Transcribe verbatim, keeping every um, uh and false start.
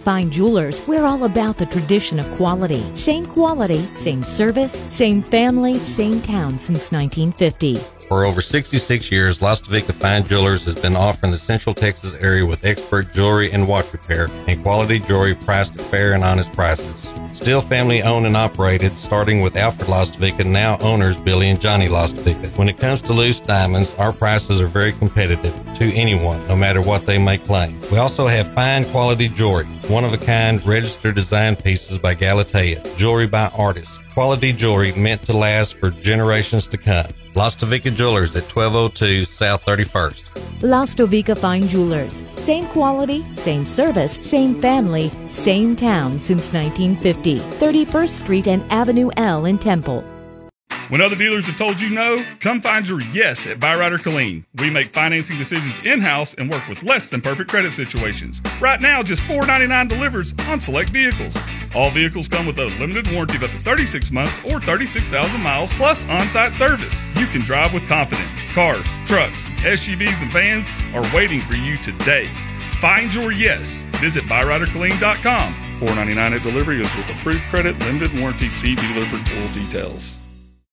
Fine Jewelers, we're all about the tradition of quality. Same quality, same service, same family, same town since nineteen fifty. For over sixty-six years, Las Vegas Fine Jewelers has been offering the Central Texas area with expert jewelry and watch repair and quality jewelry priced at fair and honest prices. Still family owned and operated, starting with Alfred Las Vegas, now owners Billy and Johnny Las Vegas. When it comes to loose diamonds, our prices are very competitive to anyone, no matter what they may claim. We also have fine quality jewelry, one-of-a-kind registered design pieces by Galatea, jewelry by artists, quality jewelry meant to last for generations to come. Las Vegas Jewelers at twelve oh two South thirty-first. Las Vegas Fine Jewelers. Same quality, same service, same family, same town since nineteen fifty. thirty-first Street and Avenue L in Temple. When other dealers have told you no, come find your yes at Byrider Killeen. We make financing decisions in-house and work with less than perfect credit situations. Right now, just four dollars and ninety-nine cents delivers on select vehicles. All vehicles come with a limited warranty of up to thirty-six months or thirty-six thousand miles plus on-site service. You can drive with confidence. Cars, trucks, S U Vs, and vans are waiting for you today. Find your yes. Visit Buy Rider Killeen dot com. four dollars and ninety-nine cents at delivery is with approved credit, limited warranty. See dealer for full details.